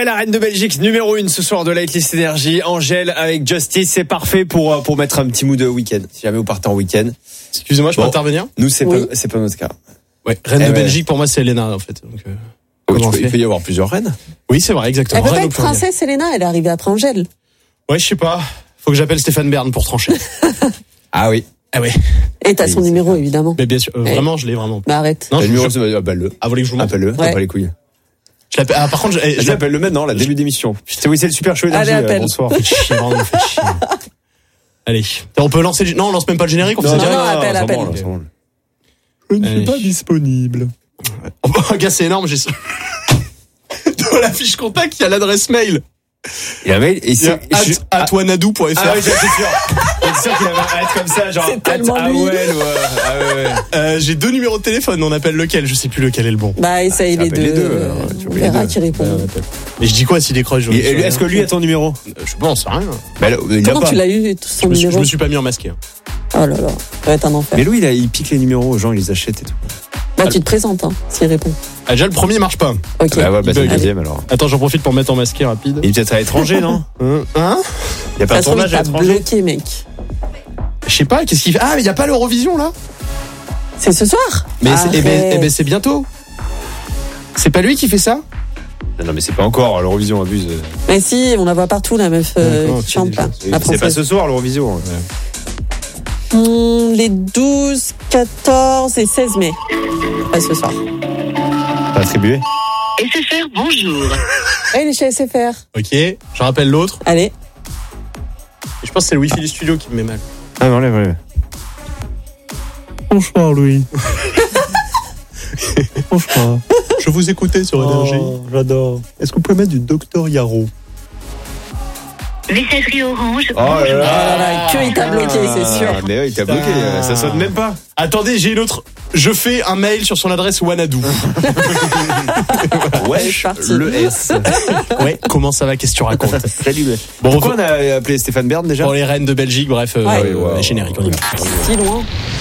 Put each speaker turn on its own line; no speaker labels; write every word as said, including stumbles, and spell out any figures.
la reine de Belgique, numéro une ce soir de Lightlist Energy. Angèle avec Justice, c'est parfait pour, pour mettre un petit mood de week-end. Si jamais vous partez en week-end.
Excusez-moi, je peux
Bon.
intervenir?
Nous, c'est,
Oui.
pas, c'est pas notre cas.
Ouais, reine
Eh
de
ouais.
Belgique, pour moi, c'est Elena, en fait. Donc, euh,
Oh,
comment
tu
on
peux-
fait
il peut y avoir plusieurs reines.
Oui, c'est vrai, exactement.
Elle peut
Reine
pas
au
être
pluriel.
princesse, Elena, elle est arrivée après Angèle.
Ouais, je sais pas. Faut que j'appelle Stéphane Bern pour trancher.
Ah oui.
Ah ouais.
Et t'as
Oui,
son
c'est
numéro,
ça.
évidemment.
Mais bien sûr, euh,
Ouais.
vraiment, je l'ai vraiment.
Bah arrête.
Non,
Le
je,
numéro,
je,
c'est, appelle-le.
ah, vous voulez que je vous montre?
Appelle-le, t'as
Ouais.
pas les couilles.
Je l'appelle. Ah, par contre, je, eh,
Je
je
l'appelle le maintenant, la début d'émission. C'est oui, c'est le super show énergie.
Allez,
euh,
appelle.
Bonsoir.
Fait chier, vraiment, fait chier. Allez. On peut lancer, le- non, on lance même pas le générique, on fait ça
non,
direct.
non, appelle,
ça
appelle.
branle, ça branle.
Je ne suis pas
disponible.
Oh, bah, gars, c'est énorme, j'ai dans la fiche contact, il y a l'adresse mail.
Il y a un mail, et
Il y a
c'est, je-
at, at wanadoo point f r.
Ah oui, j'étais sûr. J'étais sûr qu'il avait un être comme ça, genre,
C'est tellement
at
lui.
A O L ou, euh, ah ouais, ouais.
Euh, j'ai deux numéros de téléphone, on appelle lequel? Je sais plus lequel est le bon.
Bah essaye
Ah,
les
appelle
deux.
les deux,
euh,
alors, tu
On
vois les
verra
deux.
qui répond.
Mais je dis quoi s'il décroche? je-
Et- et
je-
lui, est-ce que lui a ton numéro?
Je pense, rien.
Bah, là, il l'a
Comment
pas.
tu l'as eu,
Je
son
me, suis, je
numéro?
me suis pas mis en masqué. hein.
Oh là là, ça va être un enfer.
Mais lui, il, a, il pique les numéros aux gens, il les achète et tout.
Bah tu te présentes, hein, s'il répond.
Ah, déjà, le premier marche pas.
Ok.
Bah ouais, bah c'est le
bug.
deuxième alors.
Attends, j'en profite pour mettre en masqué rapide.
Il est peut-être à l'étranger, non?
Hein, hein
Il y a pas
Ça
de
se trouve,
tournage à
t'as
l'étranger?
bloqué, mec.
Je sais pas, qu'est-ce qu'il fait? Ah, mais il y a pas l'Eurovision, là?
C'est ce soir?
Mais c'est, eh ben,
Arrête.
eh ben, c'est bientôt. C'est pas lui qui fait ça?
Non, non, mais c'est pas encore, l'Eurovision abuse.
Mais si, on la voit partout, la meuf euh,
D'accord,
qui
c'est
chante
déjà-
là.
C'est
La
c'est pas
française.
ce soir, l'Eurovision.
Hum, les douze, quatorze et seize mai. Pas ce soir.
Pas attribué?
S F R, bonjour.
Eh, il est chez S F R.
Ok, je rappelle l'autre.
Allez.
Et je pense que c'est le wifi du studio qui me met mal.
Ah non, enlève, enlève.
Bonsoir, Louis. Bonsoir. Je vous écoutais sur Énergie.
J'adore. Est-ce que vous pouvez mettre du Docteur Yarrow?
Messagerie Orange,
Oh là
bonjour.
là.
Ah là là, que il t'a bloqué, c'est sûr.
Ah, mais oui, il t'a bloqué,
Putain.
ça sonne même pas.
Attendez, j'ai une autre. Je fais un mail sur son adresse Wanadoo.
Wesh,
parti.
le S.
Ouais, comment ça va? Qu'est-ce que tu racontes?
Salut.
Bon,
Pourquoi
on
on a appelé Stéphane Bern déjà?
pour les reines de Belgique, bref, euh,
Ouais.
euh,
Ouais, ouais,
les génériques, on y va.
Si loin.